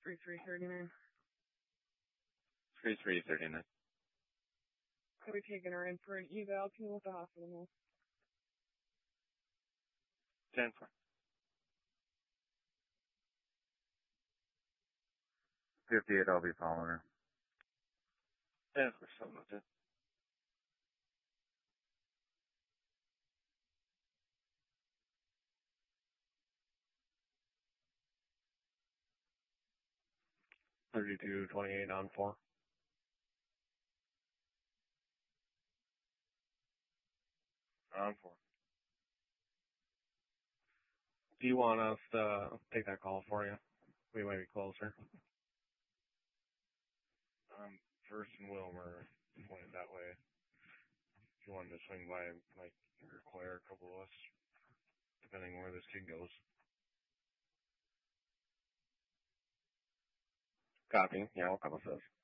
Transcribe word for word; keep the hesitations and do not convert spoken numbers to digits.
three three thirty-nine. three three thirty-nine. We're taking her in for an eval. Can you let the hospital know? ten four. fifty-eight, I'll be following her. ten four, something like that. thirty-two twenty-eight on four. On four. Do you want us to take that call for you? We might be closer. Um, First and Wilmer pointed that way. If you wanted to swing by, it might require a couple of us, depending where this kid goes. Copy. Yeah, I'll come with this.